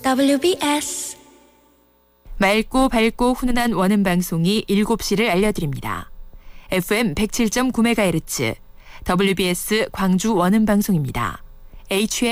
WBS 맑고 밝고 훈훈한 원음 방송이 7시를 알려드립니다. FM 107.9MHz WBS 광주 원음 방송입니다.